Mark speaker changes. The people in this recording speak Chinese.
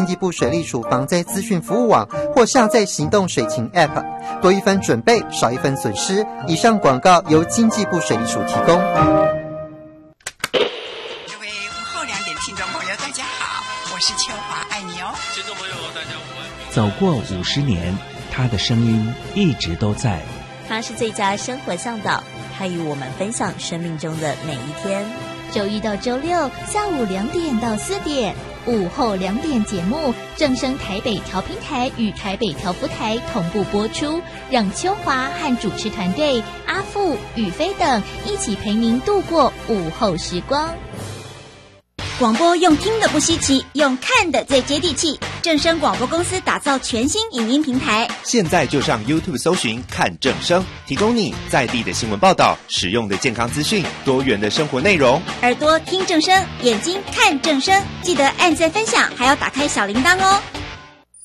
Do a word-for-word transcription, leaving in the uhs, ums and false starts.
Speaker 1: 经济部水利署防灾资讯服务网或下载行动水情 App， 多一分准备，少一分损失。以上广告由经济部水利署提供。
Speaker 2: 各位午后两点听众朋友，大家好，我是秋华，爱你哦。
Speaker 3: 听众朋友，大家午安。
Speaker 4: 走过五十年，他的声音一直都在。
Speaker 5: 他是最佳生活向导，他与我们分享生命中的每一天。
Speaker 6: 周一到周六下午两点到四点，午后两点节目正声台北调频台与台北调福台同步播出，让秋华和主持团队阿富、宇飞等一起陪您度过午后时光。
Speaker 7: 广播用听的不稀奇，用看的最接地气。正声广播公司打造全新影音平台，
Speaker 8: 现在就上 YouTube 搜寻看正声，提供你在地的新闻报道、实用的健康资讯、多元的生活内容。
Speaker 7: 耳朵听正声，眼睛看正声，记得按赞分享，还要打开小铃铛哦。